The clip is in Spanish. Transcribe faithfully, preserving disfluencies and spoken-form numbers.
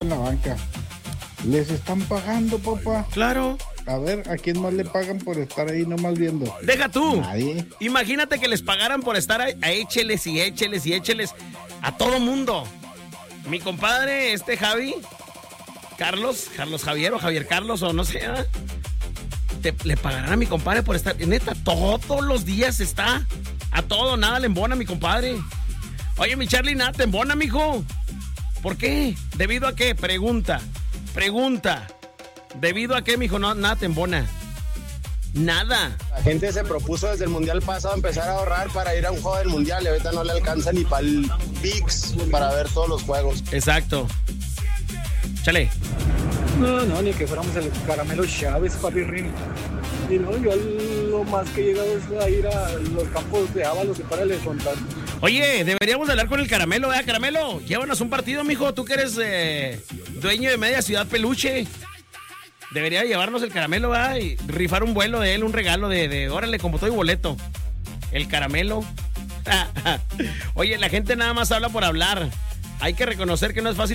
la banca. Les están pagando, papá. Claro. A ver, ¿a quién más le pagan por estar ahí nomás viendo? Deja tú. Nadie. Imagínate que les pagaran por estar ahí, a écheles y écheles y écheles a todo mundo. Mi compadre, este Javi, Carlos, Carlos Javier o Javier Carlos o no sé, ¿eh? Te, le pagarán a mi compadre por estar, neta, todos los días está, a todo, nada le embona mi compadre. Oye, mi Charlie, nada te embona, mijo. ¿Por qué? ¿Debido a qué? Pregunta, pregunta. ¿Debido a qué, mijo? No, nada te embona. Nada. La gente se propuso desde el mundial pasado empezar a ahorrar para ir a un juego del mundial y ahorita no le alcanza ni para el V I X para ver todos los juegos. Exacto. Chale. No, no, ni que fuéramos el Caramelo Chávez, papi Rin. Y no, yo lo más que he llegado es a ir a los campos de Ábalos y para les contar. Oye, deberíamos de hablar con el Caramelo, ¿eh? Caramelo, llévanos un partido, mijo. Tú que eres eh, dueño de media ciudad peluche. Debería llevarnos el Caramelo, ¿verdad? Y rifar un vuelo de él, un regalo de, de órale, como todo y boleto. El Caramelo. Oye, la gente nada más habla por hablar. Hay que reconocer que no es fácil